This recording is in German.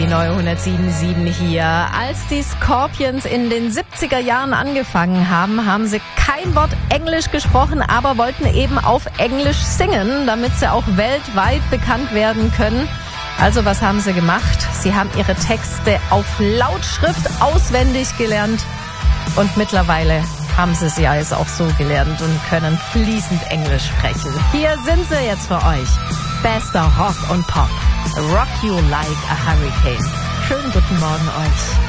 Die neue 107.7 hier. Als die Scorpions in den 70er Jahren angefangen haben, haben sie kein Wort Englisch gesprochen, aber wollten eben auf Englisch singen, damit sie auch weltweit bekannt werden können. Also was haben sie gemacht? Sie haben ihre Texte auf Lautschrift auswendig gelernt und mittlerweile haben sie ja jetzt auch so gelernt und können fließend Englisch sprechen. Hier sind sie jetzt für euch. Bester Rock und Pop. Rock You Like a Hurricane. Schönen guten Morgen euch.